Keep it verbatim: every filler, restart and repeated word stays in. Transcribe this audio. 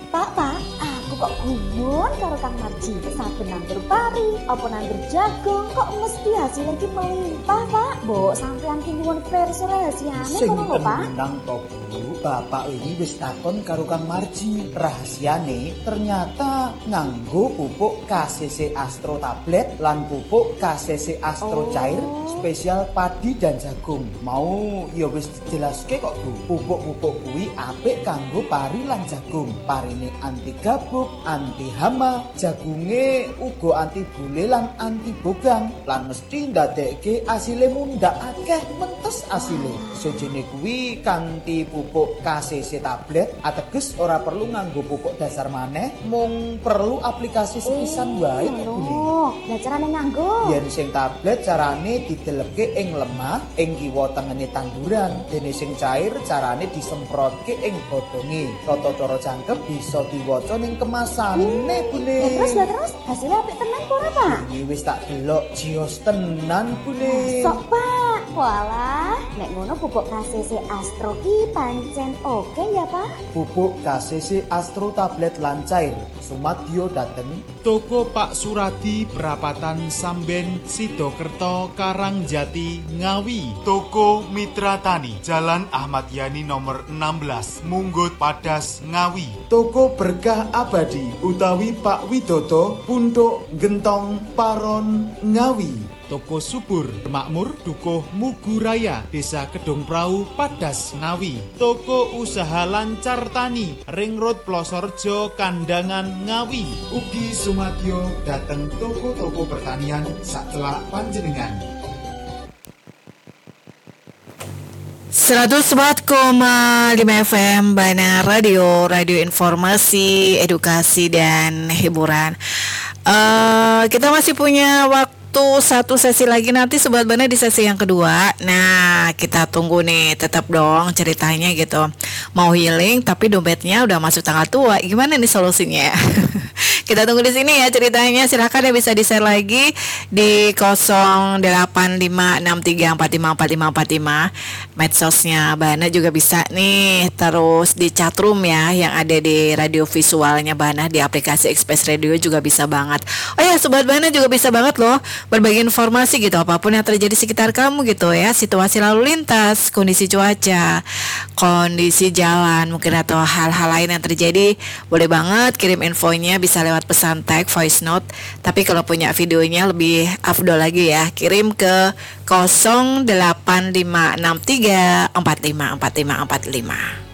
Pak, Pak, aku kok gumun karo Kang Marji. Saben nandur pari, apa nandur jagung, kok mesti hasil iki melimpah, Pak. Mbok sampean ki nyuwun pirsa rahasiane kono lho, Pak. Sing tenang to, Bu. Bapak ini wis takon karo Kang Marji. Rahasiane ternyata nganggo pupuk K C C Astro tablet lan pupuk K C C Astro Oh. cair spesial padi dan jagung. Mau ya wis dijelaske kok, Bu. Pupuk-pupuk kuwi apik kanggo pari lan jagung. Parine anti gabuk, anti hama, jagunge uga anti bule lan anti bogang. Lan mesti ndadekke asile mundhak akeh mentes asile. Sejene kuwi kanthi pupuk K C C tablet ateges ora perlu nganggo pupuk dasar maneh, mung perlu aplikasi sepisan wae kok, Bu. Oh, lah carane nganggo. Yen sing tablet carane dideleke ing lemah ing kiwa tengene tanduran, dene sing cair carane disemprotke ing godhonge. Tata cara jangkep bisa diwaca ning kemasane, Bune. Lah terus lah terus hasilnya apik tenan kok ora, Pak? Iki wis tak delok jios tenan, Bune. Sok, Pak. Walah, nek ngono pupuk K C C Astro ki pancen oke ya, Pak? Pupuk K C C Astro tablet lan cair sumadyo dateng Toko Pak Suradi Perapatan Samben Sidokerto Karangjati Ngawi. Toko Mitra Tani Jalan Ahmad Yani nomor enam belas Munggut Padas Ngawi. Toko Berkah Abadi utawi Pak Widodo Punduk Gentong Paron Ngawi. Toko Subur Makmur Dukuh Muguraya Desa Kedung Prau Padas Ngawi. Toko Usaha Lancar Tani Ring Road Plosorjo Kandangan Ngawi. Ugi sumadyo dateng toko-toko pertanian sacelak panjenengan. seratus empat koma lima F M Bana Radio, radio informasi, edukasi dan hiburan. Uh, kita masih punya waktu satu sesi lagi, nanti Sobat Bana di sesi yang kedua. Nah, kita tunggu nih, tetap dong ceritanya gitu. Mau healing tapi dompetnya udah masuk tanggal tua. Gimana nih solusinya? Kita tunggu di sini ya ceritanya. Silakan ya, bisa di-share lagi di nol delapan lima enam tiga empat lima empat lima empat lima. Medsosnya Bana juga bisa nih. Terus di chatroom ya yang ada di radio visualnya Bana, di aplikasi Express Radio juga bisa banget. Oh ya, Sobat Bana juga bisa banget loh berbagi informasi gitu, apapun yang terjadi sekitar kamu gitu ya. Situasi lalu lintas, kondisi cuaca, kondisi jalan mungkin, atau hal-hal lain yang terjadi, boleh banget kirim infonya, bisa lewat pesan tag, voice note. Tapi kalau punya videonya lebih afdol lagi ya, kirim ke nol delapan lima enam tiga empat lima empat lima empat lima.